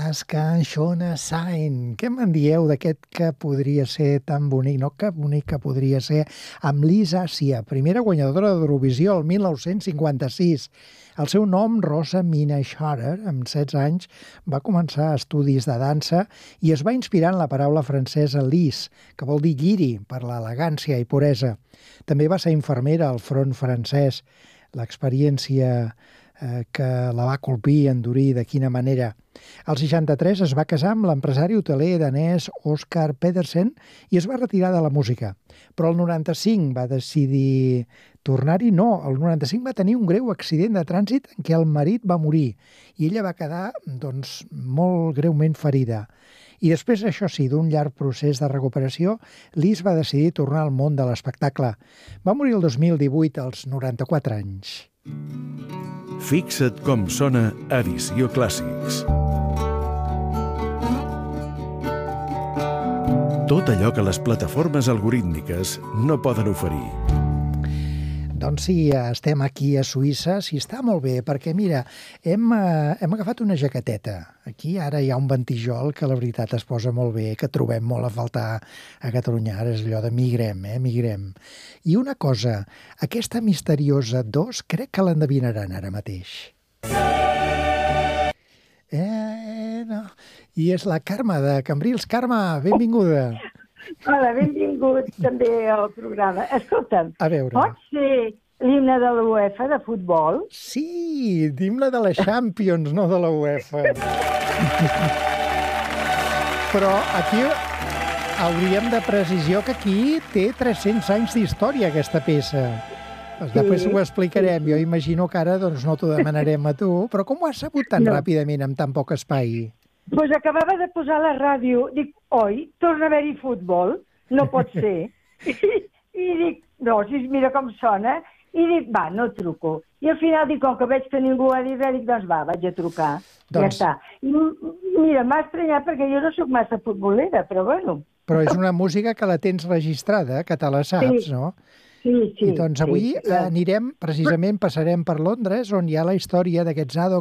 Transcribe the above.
Das kann schon sein. Què me'n dieu d'aquest que podria ser tan bonic, no que bonic que podria ser, amb Liz Assia, primera guanyadora d'Eurovisió el 1956. El seu nom, Rosa Mina Scharer, amb 16 anys, va començar estudis de dansa i es va inspirar en la paraula francesa Lys, que vol dir lliri, per l'elegància i puresa. També va ser infermera al front francès. L'experiència que la va colpir, endurir, de quina manera. Al 63 es va casar amb l'empresari hoteler danès Oscar Pedersen i es va retirar de la música. Però el 95 va decidir tornar-hi. No, el 95 va tenir un greu accident de trànsit en què el marit va morir i ella va quedar molt greument ferida. I després, això sí, d'un llarg procés de recuperació, Liz va decidir tornar al món de l'espectacle. Va morir el 2018 als 94 anys. Fixa't com sona Edició Clàssics. Tot allò que les plataformes algorítmiques no poden oferir. Doncs sí, estem aquí a Suïssa, sí, està molt bé, perquè mira, hem agafat una jaqueteta. Aquí ara hi ha un ventijol que la veritat es posa molt bé, que trobem molt a faltar a Catalunya. Ara és allò de migrem. I una cosa, aquesta misteriosa 2 crec que l'endevinaran ara mateix. No. I és la Carme de Cambrils. Carme, benvinguda. Hola, benvingut també al programa. Escolta'm, a veure. Pot ser l'himne de la UEFA de futbol? Sí, l'himne de la Champions, no de la UEFA. Però aquí hauríem de precisió que aquí té 300 anys d'història, aquesta peça. Després ho explicarem. Jo imagino que ara no t'ho demanarem a tu, però com ho has sabut tan ràpidament amb tan poc espai? Doncs acabava de posar la ràdio, dic, oi, torna a haver-hi futbol? No pot ser. I dic, no, si mira com sona, i dic, va, no truco. I al final dic, com que veig que ningú ha dit res, dic, doncs va, vaig a trucar. Ja està. I mira, m'ha estranyat perquè jo no sóc massa futbolera, però bueno. Però és una música que la tens registrada, que te la saps, no? Sí. I doncs avui anirem, precisament passarem per Londres, on hi ha la història d'aquests Ado